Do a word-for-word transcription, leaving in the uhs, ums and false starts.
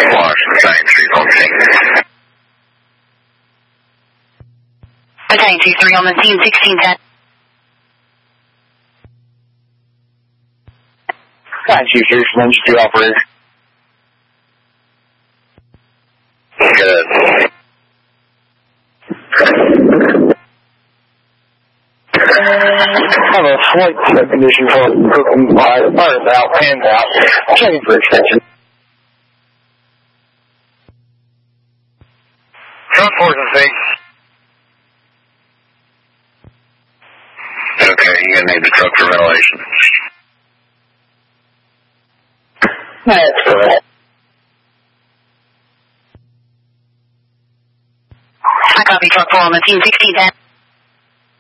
Washington, three on the scene. Battalion two three on the scene, sixteen ten. nine two three from engine two operator. Good. I have a flight condition for Brooklyn Fire, fires out, hands out, checking for extension. Front forces base. Okay, you're gonna need the truck for ventilation. That's correct. I copy truck four on the scene, sixteen ten.